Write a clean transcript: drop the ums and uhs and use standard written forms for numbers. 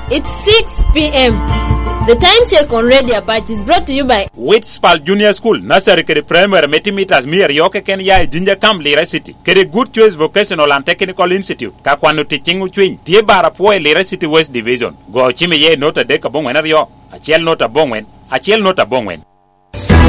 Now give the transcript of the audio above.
It's 6 p.m. The time check on Radio Apache is brought to you by Whitspal Junior School, Nursery Kere Primary Metimeters Mir Yoke Ken Ya Jinja Kam Lira City. Kere Good Choice Vocational and Technical Institute. Kakwano Teaching Uchwin. Tie Bara Poe Lira City West Division. Go Chime Ye Nota Deka Bongwen Rio. Achiel Nota Bongwen.